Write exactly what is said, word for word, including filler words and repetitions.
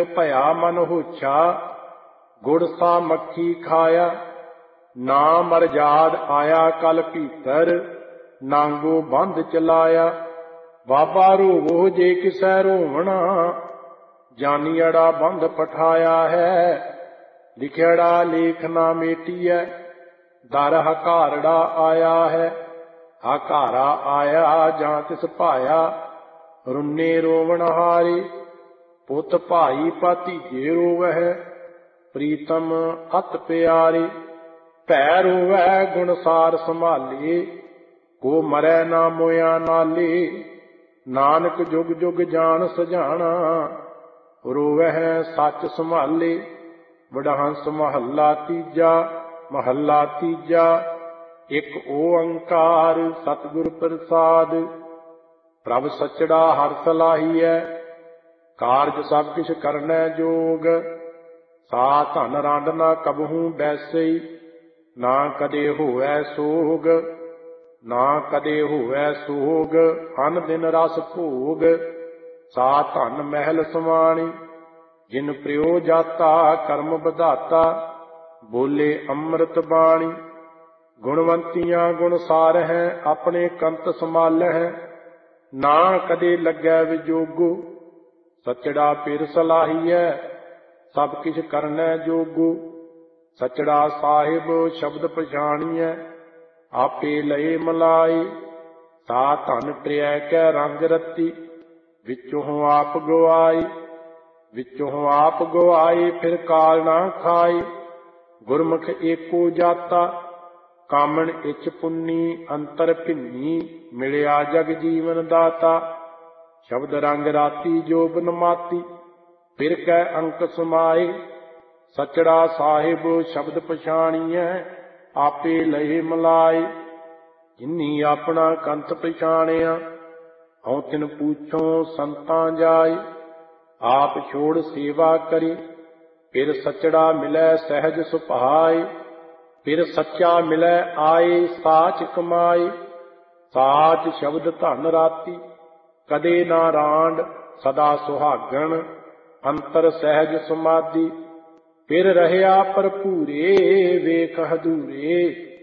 ਭਇਆ ਮਨ ਹੋਛਾ, ਗੁੜ ਸਾ ਮੱਖੀ ਖਾਇਆ। ਨਾ ਮਰਜਾਦ ਆਇਆ ਕਲ ਭੀਤਰ, ਨਾਂਗੋ ਬੰਧ ਚਲਾਇਆ। ਬਾਬਾ ਰੋਵੋ ਜੇ ਕਿਸੈ ਰੋਵਣਾ, ਜਾਨੀਅੜਾ ਬੰਧ ਪਠਾਇਆ ਹੈ। ਲਿਖਿਆੜਾ ਲੇਖ ਨਾ ਮੇਟੀਐ, ਦਰ ਹਕਾਰੜਾ ਆਇਆ ਹੈ। ਹਕਾਰਾ ਆਇਆ ਜਾਂ ਤਿਸ ਭਾਇਆ, ਰੁੰਨੇ ਰੋਵਣ ਹਾਰੇ। ਪੁੱਤ ਭਾਈ ਭਤੀਜੇ ਰੋਵਹਿ, ਪ੍ਰੀਤਮ ਅਤ ਪਿਆਰੇ। ਭੈ ਰੋਵੈ ਗੁਣਸਾਰ ਸੰਭਾਲੇ, ਕੋ ਮਰੈ ਨਾ ਮੋਇਆ ਨਾਲੇ। ਨਾਨਕ ਜੁਗ ਜੁਗ ਜਾਣ ਸਜਾਣਾ, ਰੋਵਹਿ ਸੱਚ ਸੰਭਾਲੇ। ਵਡਹੰਸ ਮਹੱਲਾ ਤੀਜਾ। ਮਹੱਲਾ ਤੀਜਾ। ਇੱਕ ਓੰਕਾਰ ਸਤਿਗੁਰ ਪ੍ਰਸਾਦ। ਪ੍ਰਭ ਸੱਚੜਾ ਹਰਿ ਸਲਾਹੀਐ, ਕਾਰਜ ਸਭ ਕਿਛ ਕਰਨੈ ਜੋਗ। ਸਾ ਧਨ ਰੰਡ ਨਾ ਕਬਹੂ ਬੈਸਈ, ਨਾ ਕਦੇ ਹੋਵੈ ਸੋਗ। ਨਾ ਕਦੇ ਹੋਵੈ ਸੋਗ, ਅਨ ਦਿਨ ਰਸ ਭੋਗ। ਸਾ ਧਨ ਮਹਿਲ ਸਮਾਣੀ, ਜਿਨ ਪ੍ਰਿਓ ਜਾਤਾ ਕਰਮ ਵਿਧਾਤਾ। ਬੋਲੇ ਅੰਮ੍ਰਿਤ ਬਾਣੀ, ਗੁਣਵੰਤੀਆਂ ਗੁਣ ਸਾਰਹਿ, ਆਪਣੇ ਕੰਤ ਸੰਭਾਲਹਿ। ਨਾ ਕਦੇ ਲੱਗੈ ਵਿਜੋਗੋ, ਸੱਚੜਾ ਪਿਰ ਸਲਾਹੀਐ, ਸਭ ਕਿਛ ਕਰਨੈ ਜੋਗੋ। ਸੱਚੜਾ ਸਾਹਿਬ ਸ਼ਬਦ ਪਛਾਣੀਐ, ਆਪੇ ਲਏ ਮਲਾਈ। ਸਾ ਧਨ ਟ੍ਰਿਐ ਕੈ ਰੰਗ ਰਤੀ, ਵਿੱਚੋਂ ਆਪ ਗਵਾਈ। ਵਿੱਚੋਂ ਆਪ ਗਵਾਈ, ਫਿਰ ਕਾਲ ਨਾ ਖਾਈ। ਗੁਰਮੁਖ ਏਕੋ ਜਾਤਾ, ਕਾਮਣ ਇਚ ਪੁੰਨੀ ਅੰਤਰ ਭਿੰਨੀ। ਮਿਲਿਆ ਜਗ ਜੀਵਨ ਦਾਤਾ, ਸ਼ਬਦ ਰੰਗ ਰਾਤੀ ਜੋਬਨ ਮਾਤੀ। ਫਿਰ ਕੈ ਅੰਕ ਸਮਾਏ, ਸੱਚੜਾ ਸਾਹਿਬ ਸ਼ਬਦ ਪਛਾਣੀਐ, ਆਪੇ ਲਏ ਮਲਾਈ। ਜਿਨੀ ਆਪਣਾ ਕੰਤ ਪਛਾਣਿਆ, ਹਉ ਤਿਨ ਪੂਛੋ ਸੰਤਾਂ ਜਾਏ। ਆਪ ਛੋੜ ਸੇਵਾ ਕਰੀ, ਫਿਰ ਸੱਚੜਾ ਮਿਲੈ ਸਹਿਜ ਸੁਭਾਏ। ਫਿਰ ਸੱਚਾ ਮਿਲੈ ਆਏ ਸਾਚ ਕਮਾਏ। ਸਾਚ ਸ਼ਬਦ ਧਨ ਰਾਤੀ, ਕਦੇ ਨਾ ਰਾਂਡ ਸਦਾ ਸੁਹਾਗਣ। ਅੰਤਰ ਸਹਿਜ ਸਮਾਧੀ, ਫਿਰ ਰਹਿਆ ਭਰਪੂਰੇ ਵੇਖ ਹਦੂਰੇ।